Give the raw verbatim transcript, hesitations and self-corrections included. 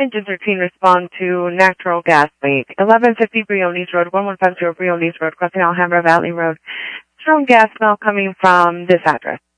Engine thirteen, respond to natural gas leak. eleven fifty Briones Road, one one five zero Briones Road, crossing Alhambra Valley Road. Strong gas smell coming from this address.